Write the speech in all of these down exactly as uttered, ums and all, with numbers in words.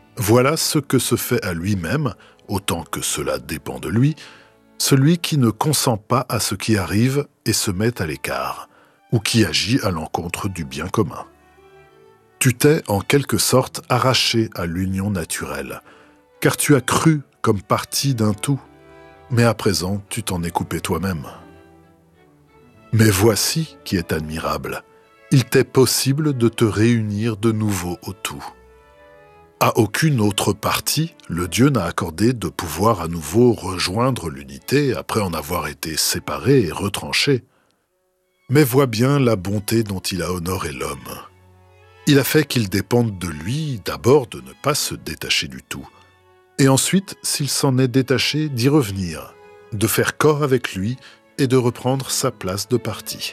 Voilà ce que se fait à lui-même, autant que cela dépend de lui, celui qui ne consent pas à ce qui arrive et se met à l'écart, ou qui agit à l'encontre du bien commun. Tu t'es en quelque sorte arraché à l'union naturelle, car tu as cru comme partie d'un tout, mais à présent tu t'en es coupé toi-même. Mais voici qui est admirable, il t'est possible de te réunir de nouveau au tout. À aucune autre partie, le Dieu n'a accordé de pouvoir à nouveau rejoindre l'unité après en avoir été séparé et retranché. Mais vois bien la bonté dont il a honoré l'homme. Il a fait qu'il dépende de lui, d'abord de ne pas se détacher du tout, et ensuite, s'il s'en est détaché, d'y revenir, de faire corps avec lui et de reprendre sa place de partie.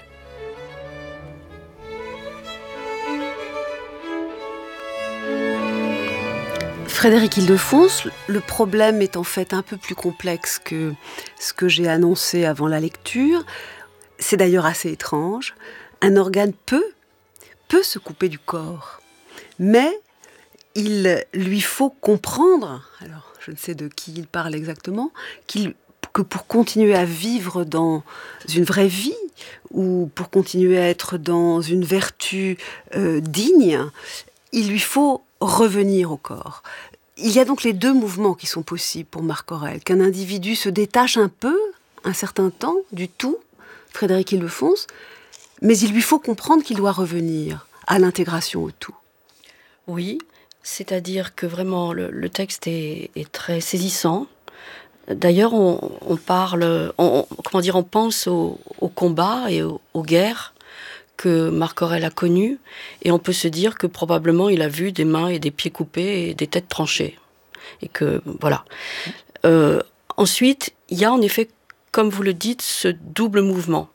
Frédéric Ildefonse, le problème est en fait un peu plus complexe que ce que j'ai annoncé avant la lecture. C'est d'ailleurs assez étrange. Un organe peut, peut se couper du corps, mais il lui faut comprendre, alors je ne sais de qui il parle exactement, qu'il, que pour continuer à vivre dans une vraie vie, ou pour continuer à être dans une vertu euh, digne, il lui faut revenir au corps. Il y a donc les deux mouvements qui sont possibles pour Marc Aurèle, qu'un individu se détache un peu, un certain temps, du tout, Frédéric Ildefonse, mais il lui faut comprendre qu'il doit revenir à l'intégration au tout. Oui, c'est-à-dire que vraiment le, le texte est, est très saisissant. D'ailleurs, on, on parle, on, comment dire, on pense au, au combat et au, aux guerres que Marc Aurèle a connu, et on peut se dire que probablement il a vu des mains et des pieds coupés et des têtes tranchées. Et que, voilà. Euh, ensuite, il y a en effet, comme vous le dites, ce double mouvement.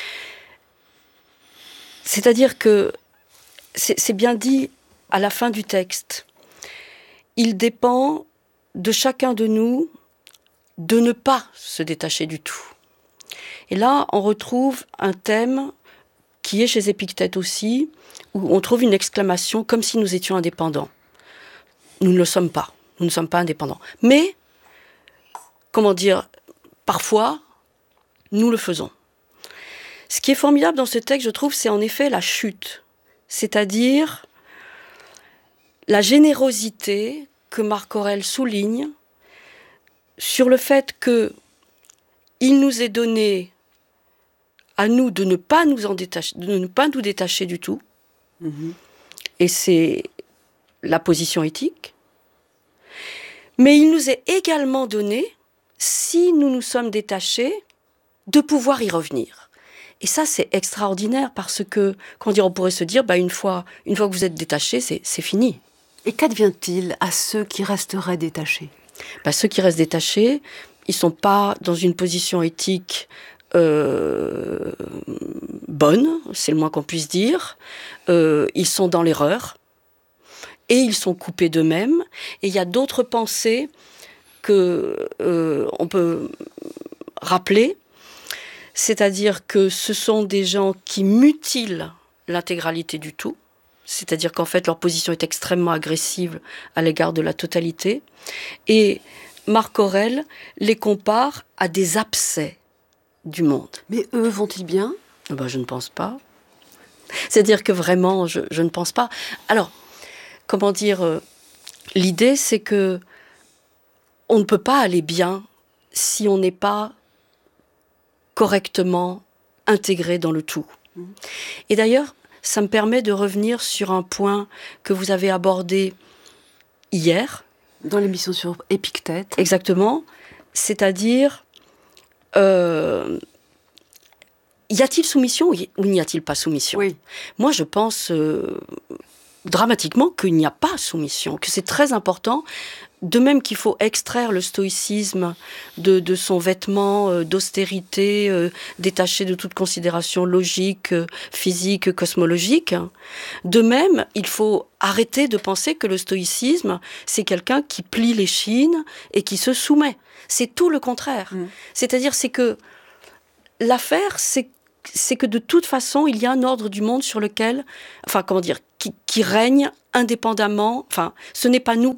C'est-à-dire que, c'est, c'est bien dit à la fin du texte, il dépend de chacun de nous de ne pas se détacher du tout. Et là, on retrouve un thème qui est chez Épictète aussi, où on trouve une exclamation comme si nous étions indépendants. Nous ne le sommes pas. Nous ne sommes pas indépendants. Mais, comment dire, parfois, nous le faisons. Ce qui est formidable dans ce texte, je trouve, c'est en effet la chute. C'est-à-dire la générosité que Marc Aurèle souligne sur le fait qu'il nous est donné à nous de ne pas nous en détacher, de ne pas nous détacher du tout. Mmh. Et c'est la position éthique. Mais il nous est également donné, si nous nous sommes détachés, de pouvoir y revenir. Et ça, c'est extraordinaire parce que, comment dire, on pourrait se dire, bah, une fois, une fois que vous êtes détachés, c'est, c'est fini. Et qu'advient-il à ceux qui resteraient détachés ? Bah, ceux qui restent détachés, ils ne sont pas dans une position éthique Euh, bonne, c'est le moins qu'on puisse dire. Euh, ils sont dans l'erreur et ils sont coupés d'eux-mêmes. Et il y a d'autres pensées que euh, on peut rappeler, c'est-à-dire que ce sont des gens qui mutilent l'intégralité du tout, c'est-à-dire qu'en fait leur position est extrêmement agressive à l'égard de la totalité. Et Marc Aurèle les compare à des abcès du monde. Mais eux, vont-ils bien ? Ben, je ne pense pas. C'est-à-dire que vraiment, je, je ne pense pas. Alors, comment dire, euh, l'idée, c'est que on ne peut pas aller bien si on n'est pas correctement intégré dans le tout. Mmh. Et d'ailleurs, ça me permet de revenir sur un point que vous avez abordé hier. Dans l'émission sur Épictète. Exactement. C'est-à-dire... Euh, y a-t-il soumission ou n'y a-t-il pas soumission ? Oui. Moi, je pense euh, dramatiquement qu'il n'y a pas soumission, que c'est très important. De même qu'il faut extraire le stoïcisme de, de son vêtement euh, d'austérité, euh, détaché de toute considération logique, euh, physique, cosmologique. De même, il faut arrêter de penser que le stoïcisme, c'est quelqu'un qui plie l'échine et qui se soumet. C'est tout le contraire. Mmh. C'est-à-dire, c'est que l'affaire, c'est, c'est que de toute façon, il y a un ordre du monde sur lequel, enfin, comment dire, qui, qui règne indépendamment. Enfin, ce n'est pas nous qui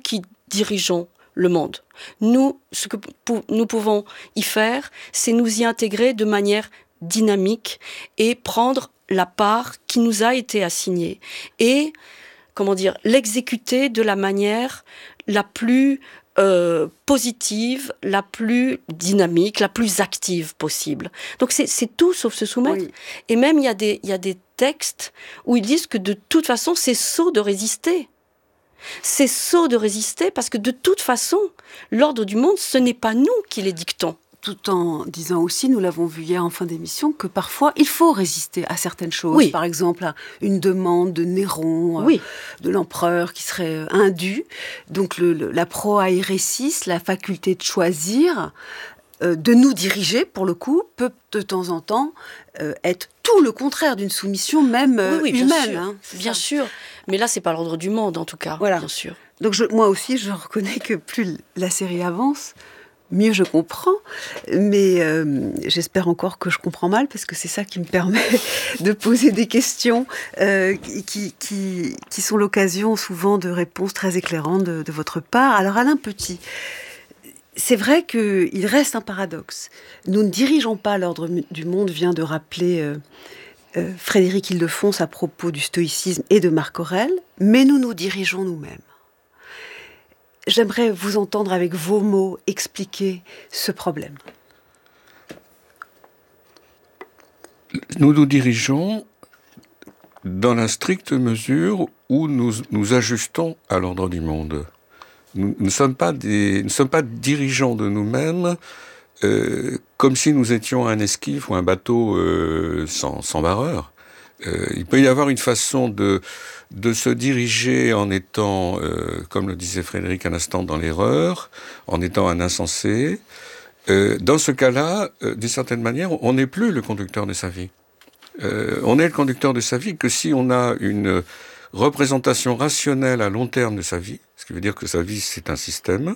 dirigeons le monde. Nous, ce que pou- nous pouvons y faire, c'est nous y intégrer de manière dynamique et prendre la part qui nous a été assignée et, comment dire, l'exécuter de la manière la plus euh, positive, la plus dynamique, la plus active possible. Donc c'est, c'est tout sauf se soumettre. Oui. Et même il y a des, il y a des textes où ils disent que de toute façon c'est sot de résister. C'est sot de résister parce que de toute façon, l'ordre du monde, ce n'est pas nous qui les dictons. Tout en disant aussi, nous l'avons vu hier en fin d'émission, que parfois il faut résister à certaines choses. Oui. Par exemple, à une demande de Néron, oui. euh, de l'empereur qui serait indue. Donc le, le, la proairesis, la faculté de choisir, euh, de nous diriger, pour le coup, peut de temps en temps euh, être tout le contraire d'une soumission même euh, oui, oui, humaine. Bien sûr, hein, bien sûr. Mais là, c'est pas l'ordre du monde, en tout cas. Voilà. Bien sûr. Donc je, moi aussi, je reconnais que plus la série avance, mieux je comprends, mais euh, j'espère encore que je comprends mal, parce que c'est ça qui me permet de poser des questions euh, qui, qui, qui sont l'occasion souvent de réponses très éclairantes de, de votre part. Alors Alain Petit, c'est vrai qu'il reste un paradoxe. Nous ne dirigeons pas l'ordre du monde, vient de rappeler euh, euh, Frédéric Ildefonse à propos du stoïcisme et de Marc Aurèle, mais nous nous dirigeons nous-mêmes. J'aimerais vous entendre avec vos mots expliquer ce problème. Nous nous dirigeons dans la stricte mesure où nous nous ajustons à l'ordre du monde. Nous ne sommes pas des, nous ne sommes pas dirigeants de nous-mêmes euh, comme si nous étions un esquif ou un bateau euh, sans, sans barreur. Euh, il peut y avoir une façon de, de se diriger en étant, euh, comme le disait Frédéric un instant, dans l'erreur, en étant un insensé. Euh, dans ce cas-là, euh, d'une certaine manière, on n'est plus le conducteur de sa vie. Euh, on est le conducteur de sa vie que si on a une représentation rationnelle à long terme de sa vie, ce qui veut dire que sa vie, c'est un système,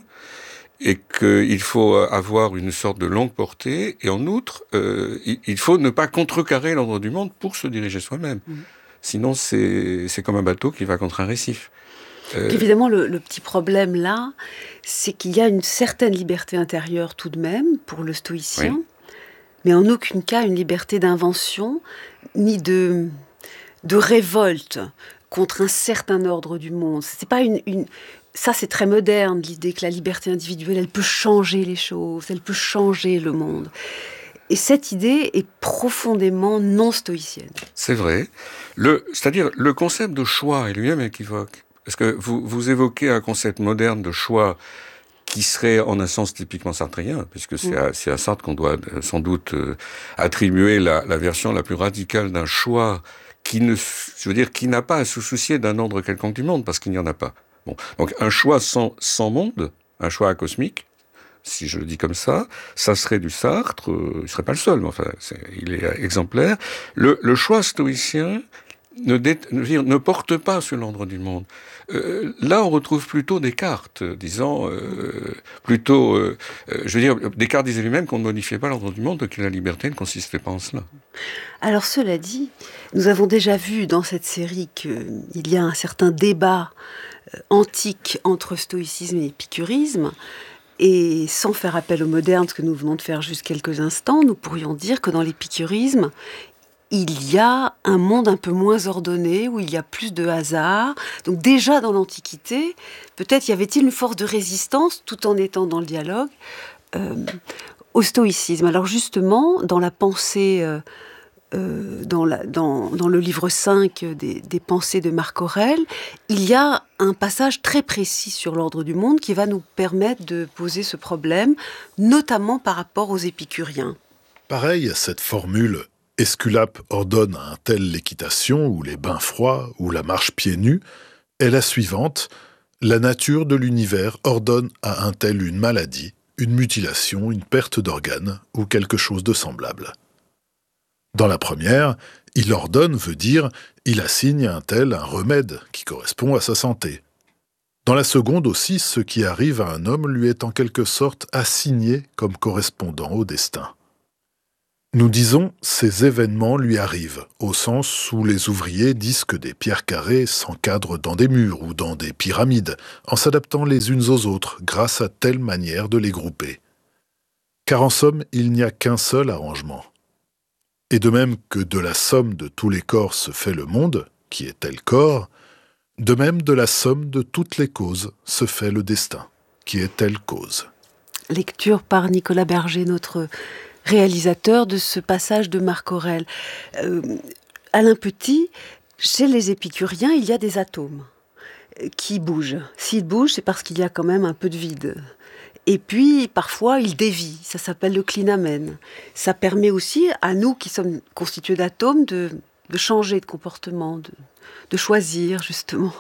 et qu'il faut avoir une sorte de longue portée, et en outre, euh, il faut ne pas contrecarrer l'ordre du monde pour se diriger soi-même. Mmh. Sinon, c'est, c'est comme un bateau qui va contre un récif. Euh... Évidemment, le, le petit problème là, c'est qu'il y a une certaine liberté intérieure tout de même pour le stoïcien, oui. mais en aucun cas une liberté d'invention, ni de, de révolte contre un certain ordre du monde. C'est pas une... une Ça, c'est très moderne, l'idée que la liberté individuelle, elle peut changer les choses, elle peut changer le monde. Et cette idée est profondément non stoïcienne. C'est vrai. Le, c'est-à-dire, le concept de choix est lui-même équivoque. Parce que vous, vous évoquez un concept moderne de choix qui serait en un sens typiquement sartrien, puisque c'est, mmh. à, c'est à Sartre qu'on doit euh, sans doute euh, attribuer la, la version la plus radicale d'un choix qui ne, je veux dire, qui n'a pas à se soucier d'un ordre quelconque du monde, parce qu'il n'y en a pas. Bon. Donc un choix sans, sans monde, un choix acosmique, si je le dis comme ça, ça serait du Sartre, euh, il ne serait pas le seul, mais enfin, c'est, il est exemplaire. Le, le choix stoïcien ne, dé, ne, ne porte pas sur l'ordre du monde. Euh, là, on retrouve plutôt Descartes, disant, euh, plutôt, euh, je veux dire, Descartes disait lui-même qu'on ne modifiait pas l'ordre du monde, que la liberté ne consistait pas en cela. Alors cela dit, nous avons déjà vu dans cette série qu'il y a un certain débat antique entre stoïcisme et épicurisme, et sans faire appel au moderne, ce que nous venons de faire juste quelques instants, nous pourrions dire que dans l'épicurisme, il y a un monde un peu moins ordonné, où il y a plus de hasard. Donc déjà dans l'Antiquité, peut-être y avait-il une force de résistance, tout en étant dans le dialogue, euh, au stoïcisme. Alors justement, dans la pensée... Euh, Euh, dans, la, dans, dans le livre cinq des, des pensées de Marc Aurèle, il y a un passage très précis sur l'ordre du monde qui va nous permettre de poser ce problème, notamment par rapport aux épicuriens. Pareil, cette formule « Esculape ordonne à un tel l'équitation ou les bains froids ou la marche pieds nus » est la suivante. La nature de l'univers ordonne à un tel une maladie, une mutilation, une perte d'organes ou quelque chose de semblable. Dans la première, il ordonne veut dire il assigne à un tel un remède qui correspond à sa santé. Dans la seconde aussi, ce qui arrive à un homme lui est en quelque sorte assigné comme correspondant au destin. Nous disons « ces événements lui arrivent », au sens où les ouvriers disent que des pierres carrées s'encadrent dans des murs ou dans des pyramides, en s'adaptant les unes aux autres grâce à telle manière de les grouper. Car en somme, il n'y a qu'un seul arrangement. Et de même que de la somme de tous les corps se fait le monde, qui est tel corps, de même de la somme de toutes les causes se fait le destin, qui est telle cause. Lecture par Nicolas Berger, notre réalisateur de ce passage de Marc Aurèle. Euh, Alain Petit, chez les épicuriens, il y a des atomes qui bougent. S'ils bougent, c'est parce qu'il y a quand même un peu de vide. Et puis, parfois, ils dévient. Ça s'appelle le clinamen. Ça permet aussi à nous, qui sommes constitués d'atomes, de, de changer de comportement, de, de choisir, justement.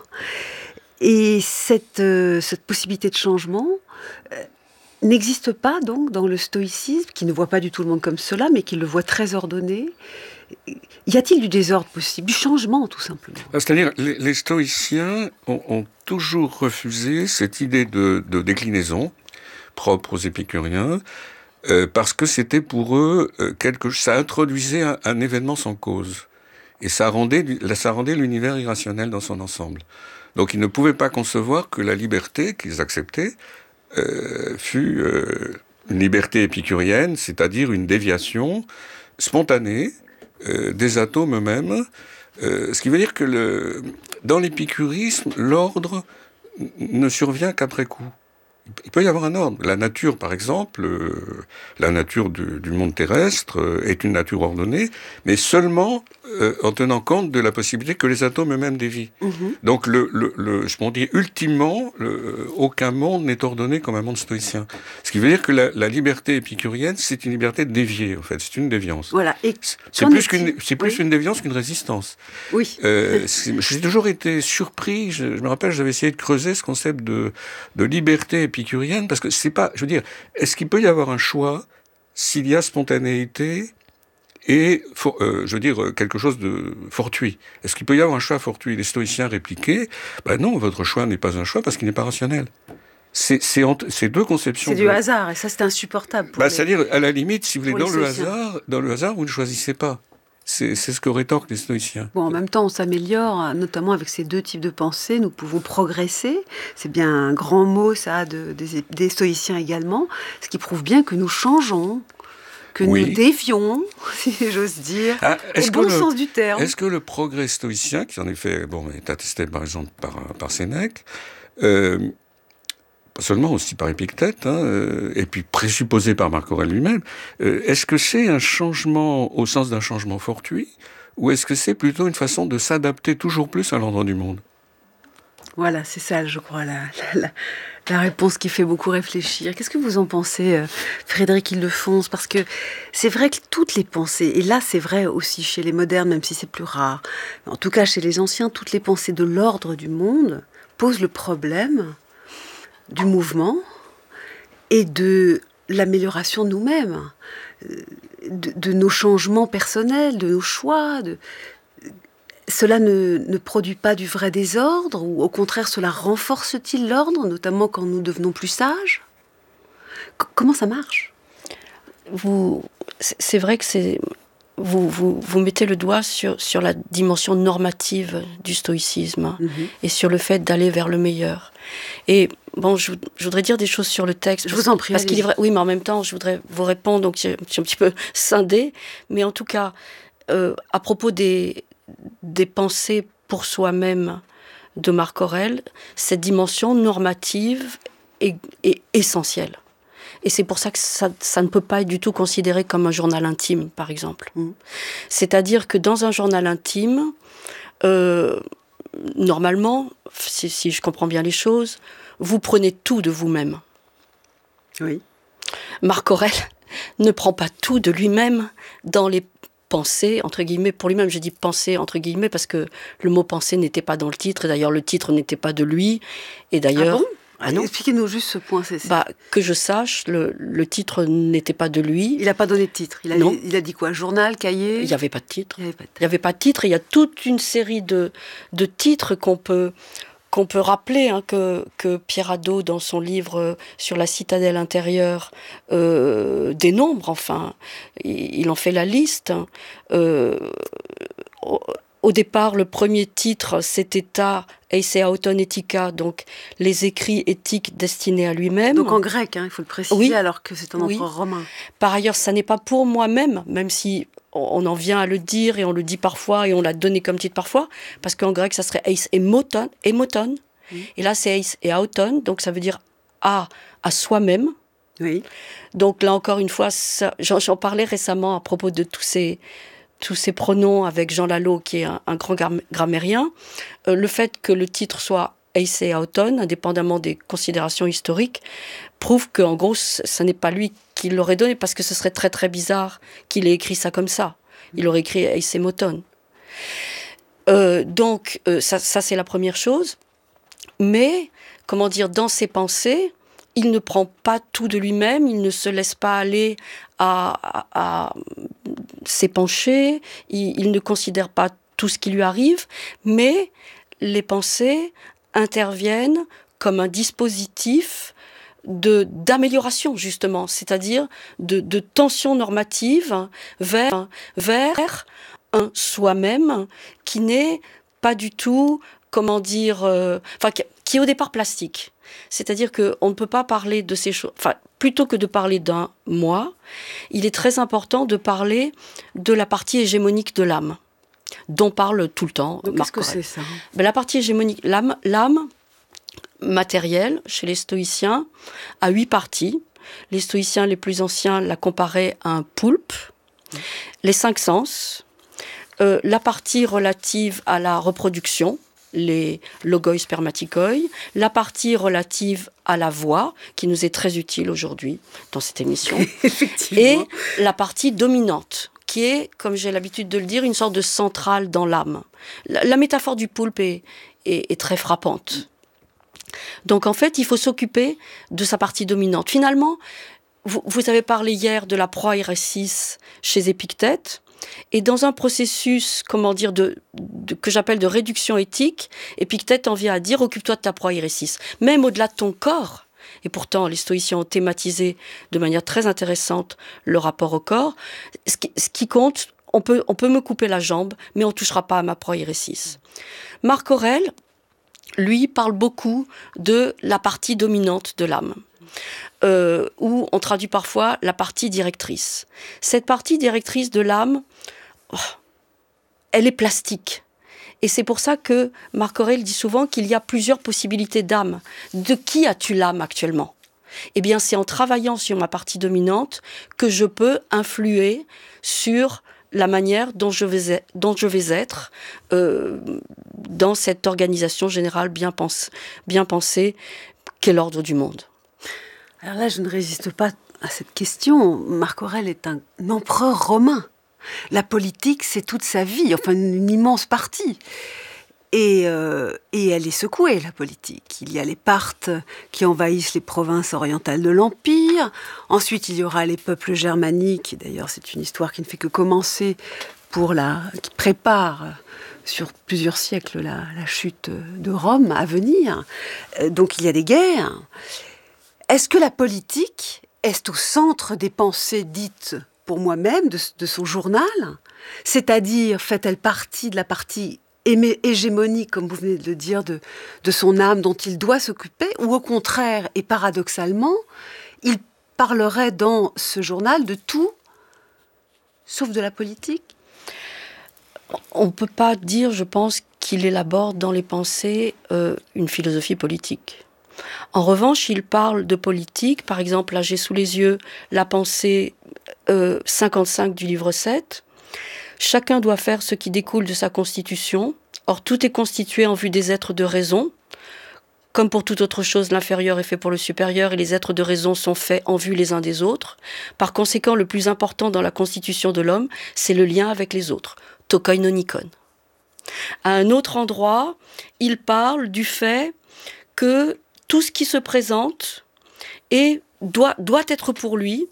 Et cette, euh, cette possibilité de changement euh, n'existe pas donc dans le stoïcisme, qui ne voit pas du tout le monde comme cela, mais qui le voit très ordonné. Y a-t-il du désordre possible, du changement tout simplement? C'est-à-dire, les, les stoïciens ont, ont toujours refusé cette idée de, de déclinaison propre aux épicuriens, euh, parce que c'était pour eux euh, quelque ça introduisait un, un événement sans cause, et ça rendait, ça rendait l'univers irrationnel dans son ensemble. Donc ils ne pouvaient pas concevoir que la liberté qu'ils acceptaient Euh, fut euh, une liberté épicurienne, c'est-à-dire une déviation spontanée euh, des atomes eux-mêmes, euh, ce qui veut dire que le, dans l'épicurisme, l'ordre n- ne survient qu'après coup. Il peut y avoir un ordre. La nature, par exemple, euh, la nature du, du monde terrestre euh, est une nature ordonnée, mais seulement euh, en tenant compte de la possibilité que les atomes eux-mêmes dévient. Mm-hmm. Donc, le, le, le, je m'en dis, ultimement, le, aucun monde n'est ordonné comme un monde stoïcien. Ce qui veut dire que la, la liberté épicurienne, c'est une liberté déviée, en fait. C'est une déviance. Voilà. Et c'est plus, qu'une, c'est plus oui. une déviance qu'une résistance. Oui. Euh, j'ai toujours été surpris. Je, je me rappelle, j'avais essayé de creuser ce concept de, de liberté épicurienne, parce que c'est pas, je veux dire, est-ce qu'il peut y avoir un choix s'il y a spontanéité et, for, euh, je veux dire, quelque chose de fortuit? Est-ce qu'il peut y avoir un choix fortuit? Les stoïciens répliquaient, ben non, votre choix n'est pas un choix parce qu'il n'est pas rationnel. C'est, c'est, c'est deux conceptions. C'est de... du hasard, et ça c'est insupportable. Pour bah, les... C'est-à-dire, à la limite, si vous voulez, dans le hasard, dans le hasard, vous ne choisissez pas. C'est, c'est ce que rétorquent les stoïciens. Bon, en même temps, on s'améliore, notamment avec ces deux types de pensée. Nous pouvons progresser. C'est bien un grand mot, ça, de, des, des stoïciens également. Ce qui prouve bien que nous changeons, que oui. nous dévions, si j'ose dire, ah, au bon le, sens du terme. Est-ce que le progrès stoïcien, qui en effet bon, est attesté par exemple par, par Sénèque, euh, pas seulement aussi par Épictète, hein, euh, et puis présupposé par Marc Aurèle lui-même, euh, est-ce que c'est un changement au sens d'un changement fortuit, ou est-ce que c'est plutôt une façon de s'adapter toujours plus à l'ordre du monde? Voilà, c'est ça, je crois, la, la, la réponse qui fait beaucoup réfléchir. Qu'est-ce que vous en pensez, euh, Frédéric Ildefonse? Parce que c'est vrai que toutes les pensées, et là c'est vrai aussi chez les modernes, même si c'est plus rare, en tout cas chez les anciens, toutes les pensées de l'ordre du monde posent le problème du mouvement et de l'amélioration de nous-mêmes, de, de nos changements personnels, de nos choix. De... Cela ne, ne produit pas du vrai désordre, ou au contraire, cela renforce-t-il l'ordre, notamment quand nous devenons plus sages? C- Comment ça marche? Vous, c'est vrai que c'est... Vous, vous, vous mettez le doigt sur, sur la dimension normative du stoïcisme, mmh. et sur le fait d'aller vers le meilleur. Et bon, je, je voudrais dire des choses sur le texte. Je vous en prie. Parce qu'il est vrai, oui, mais en même temps, je voudrais vous répondre, donc je, je suis un petit peu scindée. Mais en tout cas, euh, à propos des, des pensées pour soi-même de Marc Aurèle, cette dimension normative est, est essentielle. Et c'est pour ça que ça, ça ne peut pas être du tout considéré comme un journal intime, par exemple. Mmh. C'est-à-dire que dans un journal intime, euh, normalement, si, si je comprends bien les choses, vous prenez tout de vous-même. Oui. Marc Aurèle ne prend pas tout de lui-même dans les pensées, entre guillemets, pour lui-même. Je dis pensée, entre guillemets, parce que le mot pensée n'était pas dans le titre, et d'ailleurs le titre n'était pas de lui, et d'ailleurs... Ah bon? Ah non. Expliquez-nous juste ce point. C'est, c'est... Bah, que je sache, le, le titre n'était pas de lui. Il n'a pas donné de titre. Il a, non. il a dit quoi? Journal, cahier? Il n'y avait pas de titre. Il n'y avait pas de titre. Il n'y avait pas de titre. Et il y a toute une série de, de titres qu'on peut qu'on peut rappeler, hein, que, que Pierre Hadot, dans son livre sur la citadelle intérieure, euh, dénombre, enfin, il, il en fait la liste. Hein. Euh, au, au départ, le premier titre, c'était Ta Eise Auton Ethica, donc les écrits éthiques destinés à lui-même. Donc en grec, hein, il faut le préciser, oui. Alors que c'est un empereur oui. romain. Par ailleurs, ça n'est pas pour moi-même, même si on en vient à le dire, et on le dit parfois, et on l'a donné comme titre parfois, parce qu'en grec, ça serait eis emoton, emoton, oui. Et là, c'est eis et auton, donc ça veut dire à, à soi-même. Oui. Donc là, encore une fois, ça, j'en, j'en parlais récemment à propos de tous ces, tous ces pronoms avec Jean Lalo, qui est un, un grand gram- grammairien. Euh, le fait que le titre soit eis et auton, indépendamment des considérations historiques, prouve qu'en gros, ce n'est pas lui qui l'aurait donné, parce que ce serait très très bizarre qu'il ait écrit ça comme ça. Il aurait écrit eis et moton. Euh, donc, euh, ça, ça c'est la première chose. Mais, comment dire, dans ses pensées, il ne prend pas tout de lui-même, il ne se laisse pas aller à, à, à s'épancher, il, il ne considère pas tout ce qui lui arrive, mais les pensées interviennent comme un dispositif de, d'amélioration, justement, c'est-à-dire de, de tension normative vers, vers un soi-même qui n'est pas du tout, comment dire, euh, enfin, qui, qui est au départ plastique. C'est-à-dire qu'on ne peut pas parler de ces choses, enfin, plutôt que de parler d'un moi, il est très important de parler de la partie hégémonique de l'âme, dont parle tout le temps Donc, Marc qu'est-ce Aurèle. que c'est ça ? Ben, la partie hégémonique, l'âme, l'âme matérielle, chez les stoïciens, a huit parties. Les stoïciens les plus anciens la comparaient à un poulpe. Mmh. Les cinq sens, euh, la partie relative à la reproduction, les logoi spermatikoi, la partie relative à la voix, qui nous est très utile aujourd'hui dans cette émission, et la partie dominante, qui est, comme j'ai l'habitude de le dire, une sorte de centrale dans l'âme. La, la métaphore du poulpe est, est, est très frappante. Donc en fait, il faut s'occuper de sa partie dominante. Finalement, vous, vous avez parlé hier de la proairesis chez Épictète, et dans un processus, comment dire, de, de, que j'appelle de réduction éthique, Épictète en vient à dire « occupe-toi de ta proairesis ». Même au-delà de ton corps, et pourtant les stoïciens ont thématisé de manière très intéressante le rapport au corps, ce qui, ce qui compte, on peut, on peut me couper la jambe, mais on ne touchera pas à ma proairesis. Marc Aurèle, lui, parle beaucoup de la partie dominante de l'âme. Euh, où on traduit parfois la partie directrice. Cette partie directrice de l'âme, oh, elle est plastique. Et c'est pour ça que Marc Aurèle dit souvent qu'il y a plusieurs possibilités d'âme. De qui as-tu l'âme actuellement ? Eh bien, c'est en travaillant sur ma partie dominante que je peux influer sur la manière dont je vais, dont je vais être euh, dans cette organisation générale bien, pense, bien pensée qu'est l'ordre du monde. Alors là, je ne résiste pas à cette question. Marc Aurèle est un empereur romain. La politique, c'est toute sa vie, enfin une, une immense partie. Et, euh, et elle est secouée, la politique. Il y a les Parthes qui envahissent les provinces orientales de l'Empire. Ensuite, il y aura les peuples germaniques. D'ailleurs, c'est une histoire qui ne fait que commencer, pour la, qui prépare sur plusieurs siècles la, la chute de Rome à venir. Donc, il y a des guerres. Est-ce que la politique est au centre des pensées dites, pour moi-même, de, de son journal ? C'est-à-dire, fait-elle partie de la partie hégémonique, comme vous venez de le dire, de, de son âme dont il doit s'occuper ? Ou au contraire, et paradoxalement, il parlerait dans ce journal de tout, sauf de la politique ? On ne peut pas dire, je pense, qu'il élabore dans les pensées euh, une philosophie politique. En revanche, il parle de politique. Par exemple, là, j'ai sous les yeux la pensée euh, cinquante-cinq du livre sept. Chacun doit faire ce qui découle de sa constitution. Or, tout est constitué en vue des êtres de raison. Comme pour toute autre chose, l'inférieur est fait pour le supérieur et les êtres de raison sont faits en vue les uns des autres. Par conséquent, le plus important dans la constitution de l'homme, c'est le lien avec les autres. To koinonikon. À un autre endroit, il parle du fait que tout ce qui se présente est, doit, doit être pour lui,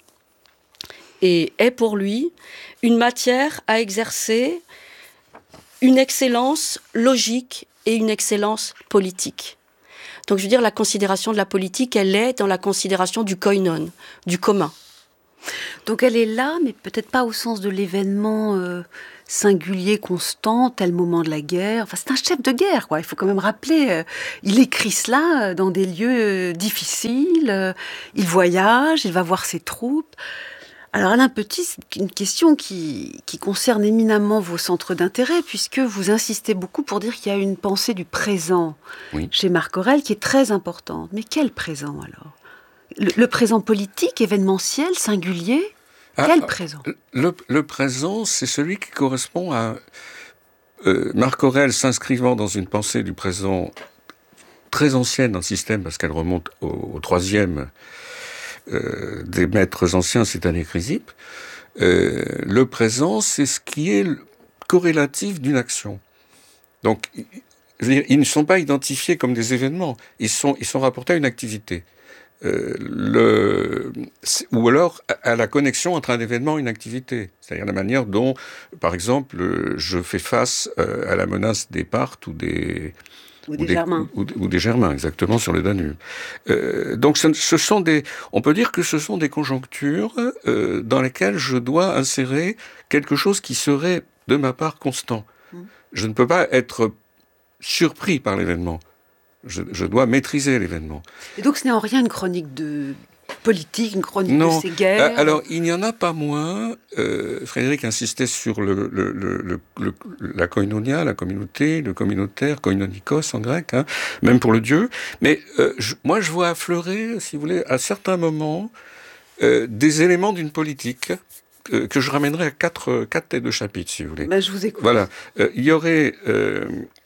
et est pour lui, une matière à exercer une excellence logique et une excellence politique. Donc je veux dire, la considération de la politique, elle est dans la considération du koinon, du commun. Donc elle est là, mais peut-être pas au sens de l'événement euh, singulier, constant, tel moment de la guerre. Enfin, c'est un chef de guerre, quoi. Il faut quand même rappeler, euh, il écrit cela dans des lieux euh, difficiles, euh, il voyage, il va voir ses troupes. Alors Alain Petit, c'est une question qui, qui concerne éminemment vos centres d'intérêt, puisque vous insistez beaucoup pour dire qu'il y a une pensée du présent Oui. chez Marc Aurèle qui est très importante. Mais quel présent alors ? Le, le présent politique, événementiel, singulier ? Quel ah, présent ? le, le présent, c'est celui qui correspond à euh, Marc Aurèle s'inscrivant dans une pensée du présent très ancienne dans le système, parce qu'elle remonte au, au troisième euh, des maîtres anciens, c'est-à-dire Chrysippe. Euh, le présent, c'est ce qui est corrélatif d'une action. Donc, je veux dire, ils ne sont pas identifiés comme des événements, ils sont, ils sont rapportés à une activité. Euh, le, ou alors à la connexion entre un événement et une activité. C'est-à-dire la manière dont, par exemple, je fais face à la menace des Parthes ou des... Ou des, ou des Germains. Ou, ou des Germains, exactement, sur le Danube. Euh, donc ce, ce sont des... On peut dire que ce sont des conjonctures euh, dans lesquelles je dois insérer quelque chose qui serait, de ma part, constant. Mmh. Je ne peux pas être surpris par l'événement. Je, je dois maîtriser l'événement. Et donc ce n'est en rien une chronique de politique, une chronique non. de ces guerres. Alors il n'y en a pas moins. Euh, Frédéric insistait sur le, le, le, le, le, la koinonia, la communauté, le communautaire, koinonikos en grec, hein, même pour le Dieu. Mais euh, je, moi je vois affleurer, si vous voulez, à certains moments, euh, des éléments d'une politique euh, que je ramènerai à quatre, quatre têtes de chapitre, si vous voulez. Ben, je vous écoute. Voilà. Euh, il y aurait... Euh,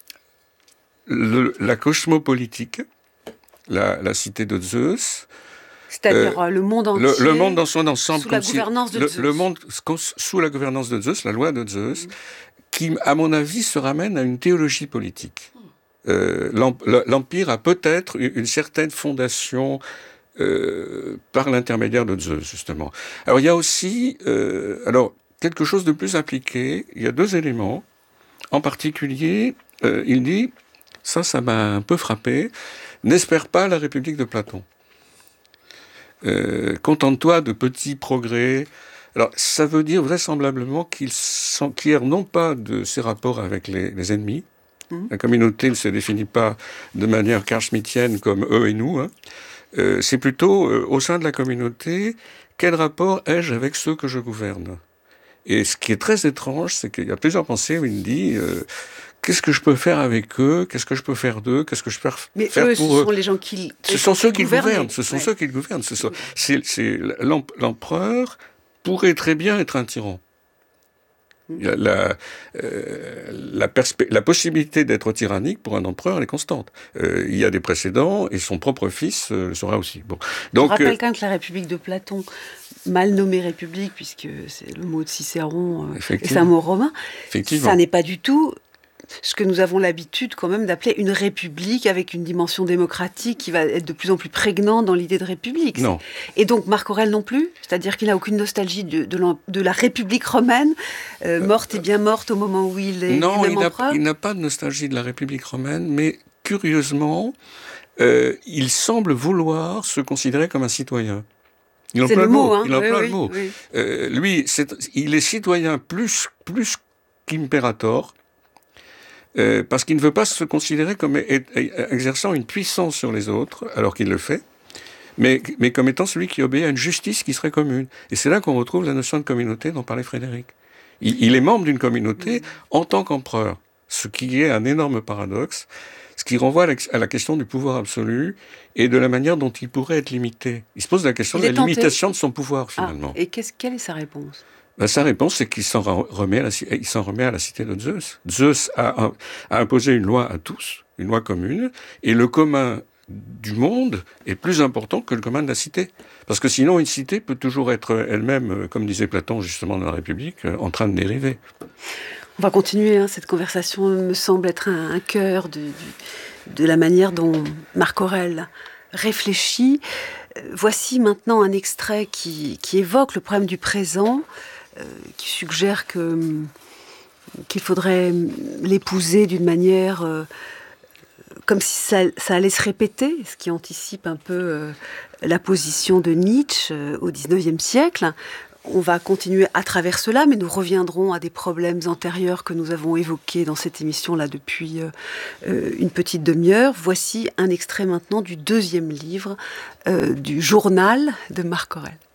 Le, la cosmopolitique, la, la cité de Zeus. C'est-à-dire euh, le monde entier. Le, le monde dans son ensemble. Sous la gouvernance si, de le, Zeus. Le monde sous la gouvernance de Zeus, la loi de Zeus, mmh. qui, à mon avis, se ramène à une théologie politique. Mmh. Euh, L'Empire a peut-être une certaine fondation euh, par l'intermédiaire de Zeus, justement. Alors, il y a aussi euh, alors, quelque chose de plus impliqué. Il y a deux éléments. En particulier, euh, il dit... Ça, ça m'a un peu frappé. N'espère pas la République de Platon. Euh, contente-toi de petits progrès. Alors, ça veut dire vraisemblablement qu'il s'enquiert non pas de ses rapports avec les, les ennemis. Mmh. La communauté ne se définit pas de manière carl-schmittienne comme eux et nous. Hein. Euh, c'est plutôt, euh, au sein de la communauté, quel rapport ai-je avec ceux que je gouverne ? Et ce qui est très étrange, c'est qu'il y a plusieurs pensées où il dit... Euh, Qu'est-ce que je peux faire avec eux ? Qu'est-ce que je peux faire d'eux ? Qu'est-ce que je peux Mais faire eux, pour eux ? Ce sont les gens qui Ce sont ceux qui gouvernent. gouvernent. Ce sont ouais. ceux qui gouvernent. Ce sont... C'est, c'est l'empereur pourrait très bien être un tyran. La, la, euh, la, perspe... la possibilité d'être tyrannique pour un empereur, elle est constante. Euh, il y a des précédents et son propre fils euh, le sera aussi. Bon. Donc, je rappelle euh... quand même que la République de Platon, mal nommée République, puisque c'est le mot de Cicéron euh, et c'est un mot romain, ça n'est pas du tout ce que nous avons l'habitude quand même d'appeler une république avec une dimension démocratique qui va être de plus en plus prégnante dans l'idée de république. Non. Et donc Marc Aurèle non plus, c'est-à-dire qu'il n'a aucune nostalgie de, de, de la République romaine, euh, morte et bien morte au moment où il est non, lui-même il empereur. Non, il n'a pas de nostalgie de la République romaine, mais curieusement, euh, il semble vouloir se considérer comme un citoyen. Il c'est le mot, mot hein. Il emploie oui, le oui, mot. Oui. Euh, lui, c'est, il est citoyen plus, plus qu'impérator, euh, parce qu'il ne veut pas se considérer comme exerçant une puissance sur les autres, alors qu'il le fait, mais, mais comme étant celui qui obéit à une justice qui serait commune. Et c'est là qu'on retrouve la notion de communauté dont parlait Frédéric. Il, il est membre d'une communauté mmh. en tant qu'empereur, ce qui est un énorme paradoxe, ce qui renvoie à la question du pouvoir absolu et de la manière dont il pourrait être limité. Il se pose la question il de la tenté. limitation de son pouvoir, finalement. Ah, et qu'est-ce, quelle est sa réponse ? Ben, sa réponse, c'est qu'il s'en remet à la, il s'en remet à la cité de Zeus. Zeus a, a, a imposé une loi à tous, une loi commune, et le commun du monde est plus important que le commun de la cité. Parce que sinon, une cité peut toujours être elle-même, comme disait Platon justement dans la République, en train de dériver. On va continuer, hein, cette conversation me semble être un, un cœur de, de, de la manière dont Marc Aurèle réfléchit. Euh, voici maintenant un extrait qui, qui évoque le problème du présent, euh, qui suggère que, qu'il faudrait l'épouser d'une manière euh, comme si ça, ça allait se répéter, ce qui anticipe un peu euh, la position de Nietzsche euh, au dix-neuvième siècle. On va continuer à travers cela, mais nous reviendrons à des problèmes antérieurs que nous avons évoqués dans cette émission-là depuis euh, une petite demi-heure. Voici un extrait maintenant du deuxième livre euh, du journal de Marc Aurèle.